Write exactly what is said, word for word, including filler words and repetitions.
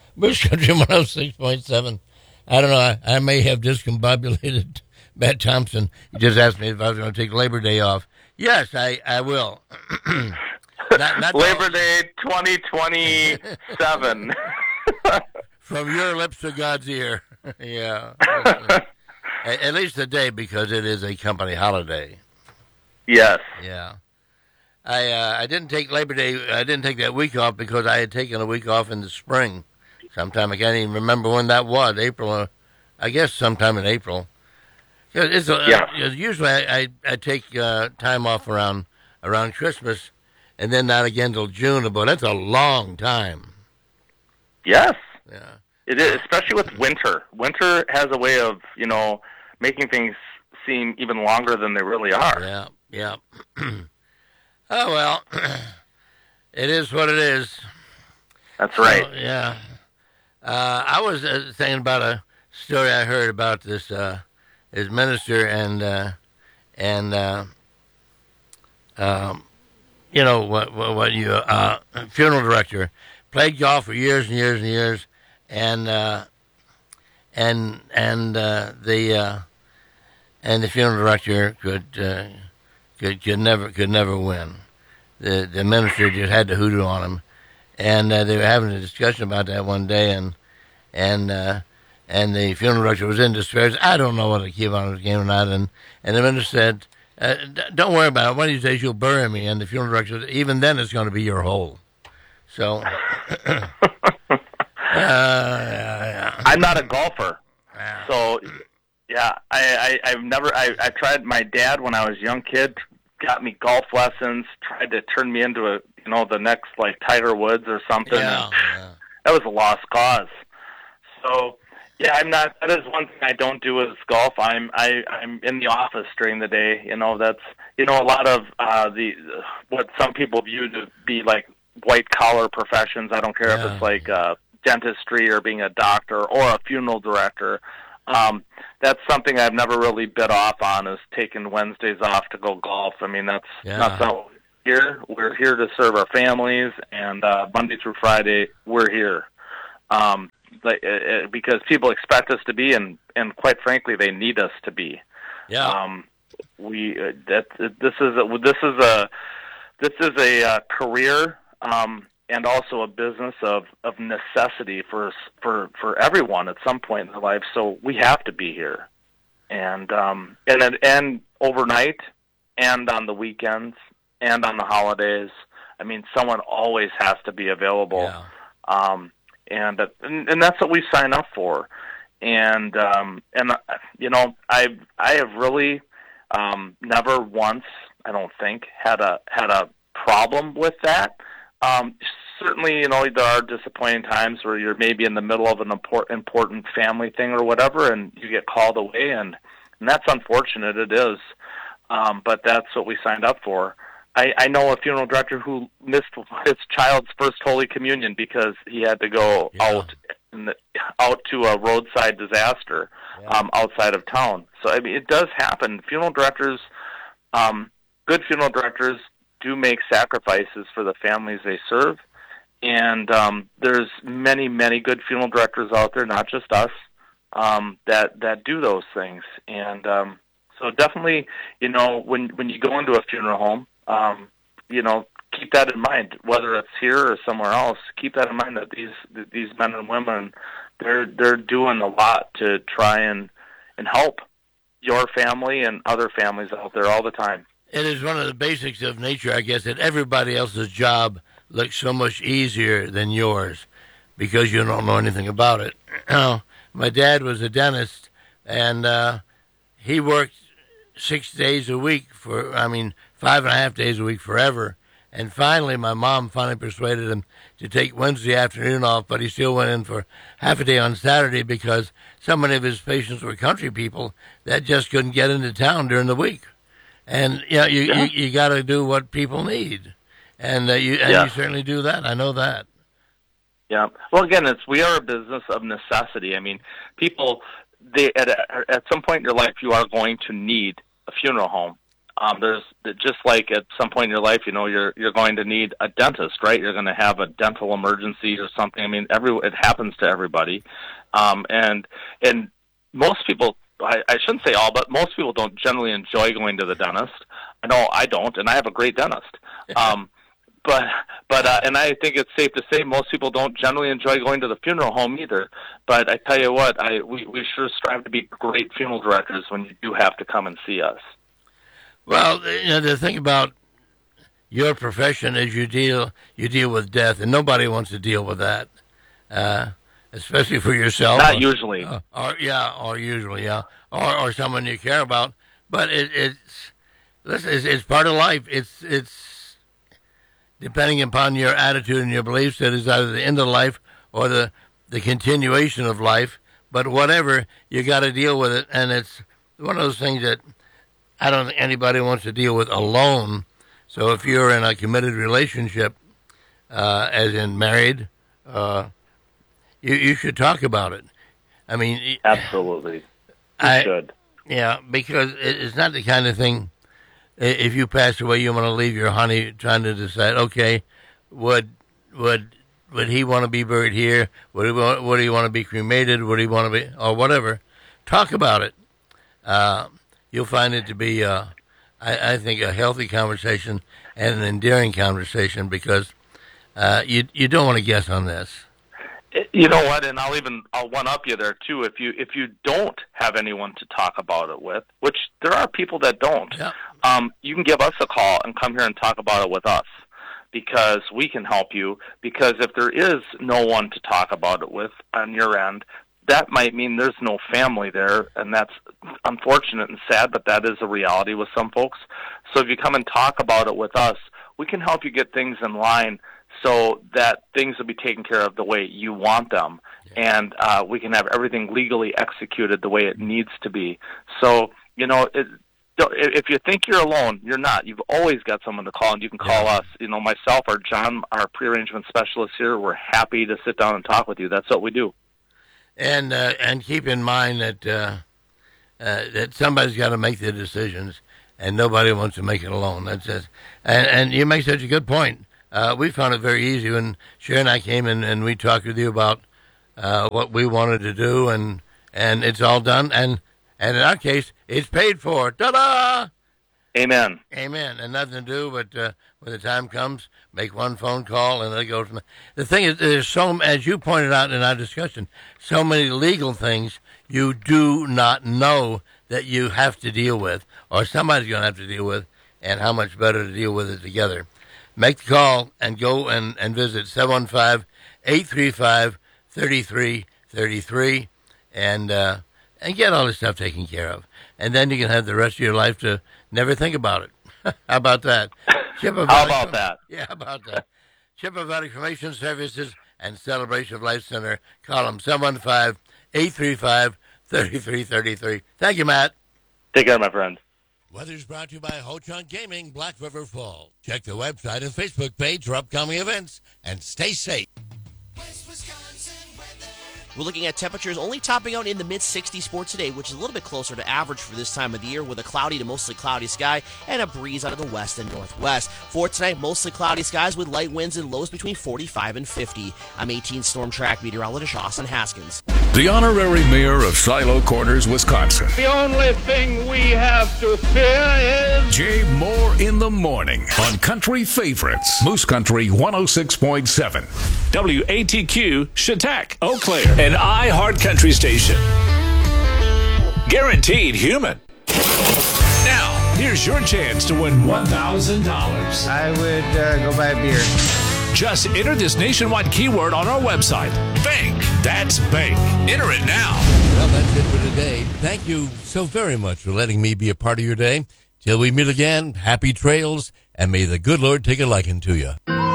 Bush Country one oh six point seven. I don't know. I, I may have discombobulated Matt Thompson. He just asked me if I was going to take Labor Day off. Yes, I, I will. not, not Labor Day twenty twenty-seven. From your lips to God's ear. Yeah. at, at least a day, because it is a company holiday. Yes. Yeah. I uh, I didn't take Labor Day. I didn't take that week off because I had taken a week off in the spring. Sometime I can't even remember when that was. April, uh, I guess sometime in April. It's a, yeah. Uh, usually I, I, I take uh, time off around around Christmas, and then not again till June. But that's a long time. Yes. Yeah. It is, especially with winter. Winter has a way of, you know, making things seem even longer than they really are. Yeah. Yeah. Oh well, it is what it is. That's right. So, yeah. Uh, I was uh, thinking about a story I heard about this uh, this minister and uh, and uh, um, you know what what, what you uh, funeral director, played golf for years and years and years, and uh, and and uh, the uh, and the funeral director could uh, could could never could never win. The the minister just had to hoodoo on him. And uh, they were having a discussion about that one day, and and uh, and the funeral director was in distress. I don't know whether to keep on his game or not. And, and the minister said, uh, "Don't worry about it. One of these days you'll bury me." And the funeral director said, "Even then, it's going to be your hole." So, uh, yeah. I'm not a golfer, so yeah, I, I I've never I I tried. My dad, when I was a young kid, got me golf lessons. Tried to turn me into a you know, the next, like, Tiger Woods or something. Yeah, yeah. That was a lost cause. So, yeah, I'm not, that is one thing I don't do is golf. I'm, I, I'm in the office during the day. You know, that's, you know, a lot of uh, the, what some people view to be, like, white-collar professions. I don't care yeah. if it's, like, uh, dentistry or being a doctor or a funeral director. Um, that's something I've never really bit off on, is taking Wednesdays off to go golf. I mean, that's yeah. not so. Here, we're here to serve our families, and uh, Monday through Friday, we're here. Um, like, uh, because people expect us to be, and, and quite frankly, they need us to be. Yeah. Um, we uh, that this is a, this is a this is a uh, career, um, and also a business of, of necessity for for for everyone at some point in their life. So we have to be here, and um, and and overnight, and on the weekends. And on the holidays. I mean, someone always has to be available. Yeah. Um, and, and and that's what we sign up for. And, um, and you know, I I have really um, never once, I don't think, had a had a problem with that. Um, certainly, you know, there are disappointing times where you're maybe in the middle of an important, important family thing or whatever, and you get called away, and, and that's unfortunate. It is. Um, but that's what we signed up for. I, I know a funeral director who missed his child's first Holy Communion because he had to go yeah. out in the, out to a roadside disaster yeah. um, outside of town. So, I mean, it does happen. Funeral directors, um, good funeral directors, do make sacrifices for the families they serve. And um, there's many, many good funeral directors out there, not just us, um, that, that do those things. And um, so definitely, you know, when, when you go into a funeral home, Um, you know, keep that in mind. Whether it's here or somewhere else, keep that in mind that these these men and women, they're they're doing a lot to try and and help your family and other families out there all the time. It is one of the basics of nature, I guess, that everybody else's job looks so much easier than yours because you don't know anything about it. My dad was a dentist, and uh, he worked six days a week for, I mean, five and a half days a week forever. And finally, my mom finally persuaded him to take Wednesday afternoon off, but he still went in for half a day on Saturday because so many of his patients were country people that just couldn't get into town during the week. And you know, you yeah. you, you got to do what people need, and uh, you and yeah. you certainly do that. I know that. Yeah. Well, again, it's we are a business of necessity. I mean, people they at a, at some point in your life you are going to need a funeral home. Um, there's just like at some point in your life, you know, you're you're going to need a dentist, right? You're going to have a dental emergency or something. I mean, every it happens to everybody, um, and and most people, I, I shouldn't say all, but most people don't generally enjoy going to the dentist. I know I don't, and I have a great dentist. Um, but but uh, and I think it's safe to say most people don't generally enjoy going to the funeral home either. But I tell you what, I we, we sure strive to be great funeral directors when you do have to come and see us. Well, you know, the thing about your profession is you deal you deal with death, and nobody wants to deal with that, uh, especially for yourself. Not or, usually. Uh, or yeah, or usually, yeah, or or someone you care about. But it, it's listen, it's, it's part of life. It's it's depending upon your attitude and your beliefs. It is either the end of life or the the continuation of life. But whatever, you got to deal with it, and it's one of those things that I don't think anybody wants to deal with alone. So if you're in a committed relationship, uh, as in married, uh, you you should talk about it. I mean, absolutely, you I should. Yeah, because it's not the kind of thing. If you pass away, you want to leave your honey trying to decide. Okay, would would would he want to be buried here? Would he want, would he want to be cremated? Would he want to be or whatever? Talk about it. Uh, You'll find it to be, uh, I, I think, a healthy conversation and an endearing conversation because uh, you you don't want to guess on this. You know what? And I'll even I'll one up you there too. If you if you don't have anyone to talk about it with, which there are people that don't, yeah. um, you can give us a call and come here and talk about it with us because we can help you. Because if there is no one to talk about it with on your end, that might mean there's no family there, and that's unfortunate and sad, but that is a reality with some folks. So if you come and talk about it with us, we can help you get things in line so that things will be taken care of the way you want them, yeah. and uh, we can have everything legally executed the way it needs to be. So, you know, it, if you think you're alone, you're not. You've always got someone to call, and you can call yeah. us. You know, myself or John, our prearrangement specialist here, we're happy to sit down and talk with you. That's what we do. And uh, and keep in mind that uh, uh, that somebody's got to make the decisions, and nobody wants to make it alone. That's just, and and you make such a good point. Uh, we found it very easy when Sherry and I came in and we talked with you about uh, what we wanted to do, and and it's all done. And and in our case, it's paid for. Ta-da! Amen. Amen. And nothing to do but uh, when the time comes, make one phone call and let it go from there. The thing is, there's so, as you pointed out in our discussion, so many legal things you do not know that you have to deal with, or somebody's going to have to deal with, and how much better to deal with it together. Make the call and go and, and visit seven one five, eight three five, three three three three and uh, and get all this stuff taken care of. And then you can have the rest of your life to never think about it. How about that? How about that? Yeah, how about that? Chippewa Valley Cremation Services and Celebration of Life Center. Call them seven one five, eight three five, three three three three. Thank you, Matt. Take care, my friend. Weather's brought to you by Ho-Chunk Gaming, Black River Falls. Check the website and Facebook page for upcoming events, and stay safe. We're looking at temperatures only topping out in the mid sixties for today, which is a little bit closer to average for this time of the year, with a cloudy to mostly cloudy sky and a breeze out of the west and northwest. For tonight, mostly cloudy skies with light winds and lows between forty-five and fifty. I'm eighteen Storm Track meteorologist Austin Haskins. The honorary mayor of Silo Corners, Wisconsin. The only thing we have to fear is Jay Moore in the morning on Country Favorites, Moose Country one oh six point seven. W A T Q, Chautauqua, Eau Claire, an iHeart Country station. Guaranteed human. Now, here's your chance to win one thousand dollars. I would uh, go buy a beer. Just enter this nationwide keyword on our website. Bank. That's bank. Enter it now. Well, that's it for today. Thank you so very much for letting me be a part of your day. Till we meet again, happy trails, and may the good Lord take a liking to you.